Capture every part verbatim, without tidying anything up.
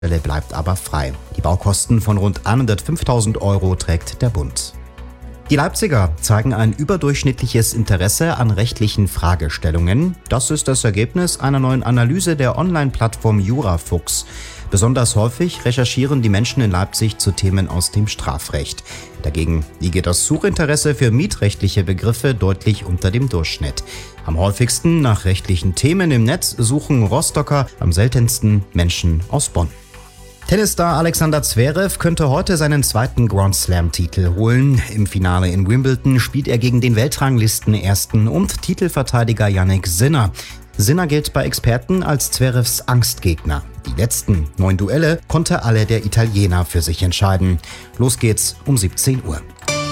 Stelle bleibt aber frei. Die Baukosten von rund hundertfünftausend Euro trägt der Bund. Die Leipziger zeigen ein überdurchschnittliches Interesse an rechtlichen Fragestellungen. Das ist das Ergebnis einer neuen Analyse der Online-Plattform Jurafuchs. Besonders häufig recherchieren die Menschen in Leipzig zu Themen aus dem Strafrecht. Dagegen liege das Suchinteresse für mietrechtliche Begriffe deutlich unter dem Durchschnitt. Am häufigsten nach rechtlichen Themen im Netz suchen Rostocker, am seltensten Menschen aus Bonn. Tennisstar Alexander Zverev könnte heute seinen zweiten Grand Slam-Titel holen. Im Finale in Wimbledon spielt er gegen den Weltranglistenersten und Titelverteidiger Jannik Sinner. Sinner gilt bei Experten als Zverevs Angstgegner. Die letzten neun Duelle konnte alle der Italiener für sich entscheiden. Los geht's um siebzehn Uhr.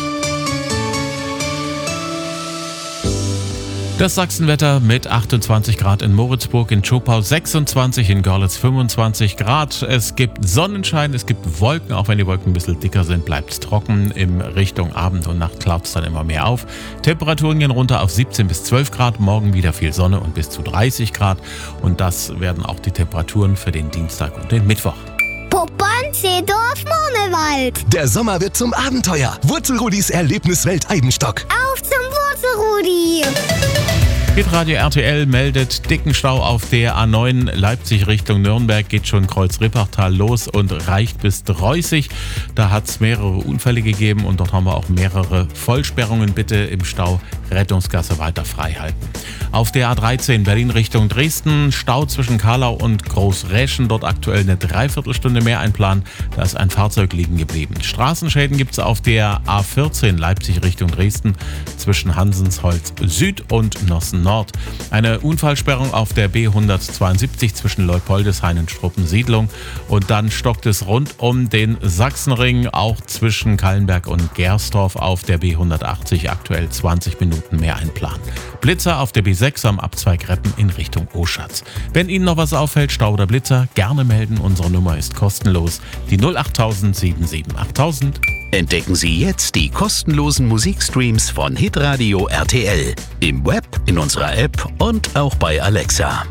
Das Sachsenwetter mit achtundzwanzig Grad in Moritzburg, in Zschopau sechsundzwanzig, in Görlitz fünfundzwanzig Grad. Es gibt Sonnenschein, es gibt Wolken, auch wenn die Wolken ein bisschen dicker sind, bleibt es trocken. In Richtung Abend und Nacht klaut es dann immer mehr auf. Temperaturen gehen runter auf siebzehn bis zwölf Grad, morgen wieder viel Sonne und bis zu dreißig Grad. Und das werden auch die Temperaturen für den Dienstag und den Mittwoch. Poppern, Seedorf, Monewald. Der Sommer wird zum Abenteuer. Wurzelrudis Erlebniswelt Eibenstock. Auf zum Wurzelrudi. Hitradio R T L meldet dicken Stau auf der A neun Leipzig Richtung Nürnberg, geht schon Kreuz-Rippachtal los und reicht bis Dreußig. Da hat es mehrere Unfälle gegeben und dort haben wir auch mehrere Vollsperrungen. Bitte im Stau Rettungsgasse weiter frei halten. Auf der A dreizehn Berlin Richtung Dresden, Stau zwischen Karlau und Großräschen, dort aktuell eine Dreiviertelstunde mehr einplanen. Da ist ein Fahrzeug liegen geblieben. Straßenschäden gibt es auf der A vierzehn Leipzig Richtung Dresden zwischen Hansensholz Süd und Nossen Nord. Eine Unfallsperrung auf der B hundertzweiundsiebzig zwischen Leupoldeshain und Struppensiedlung. Und dann stockt es rund um den Sachsenring, auch zwischen Kallenberg und Gersdorf auf der B hundertachtzig, aktuell zwanzig Minuten mehr einplanen. Blitzer auf der B sechs am Abzweig Reppen in Richtung Oschatz. Wenn Ihnen noch was auffällt, Stau oder Blitzer, gerne melden. Unsere Nummer ist kostenlos, die null achttausend sieben sieben achttausend. Entdecken Sie jetzt die kostenlosen Musikstreams von Hitradio R T L. Im Web, in unserer App und auch bei Alexa.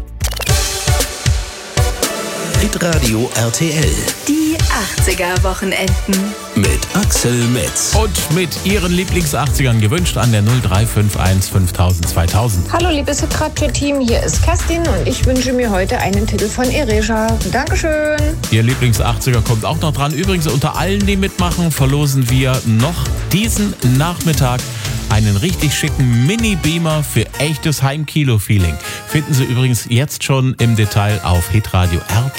Hitradio R T L. Die achtziger-Wochenenden. Mit Axel Metz. Und mit Ihren Lieblings-achtzigern gewünscht an der null drei fünf eins fünftausend zweitausend. Hallo liebes Hitradio-Team, hier ist Kerstin und ich wünsche mir heute einen Titel von Ereja. Dankeschön. Ihr Lieblings-achtziger kommt auch noch dran. Übrigens, unter allen, die mitmachen, verlosen wir noch diesen Nachmittag einen richtig schicken Mini-Beamer für echtes Heimkino-Feeling. Finden Sie übrigens jetzt schon im Detail auf hitradio punkt r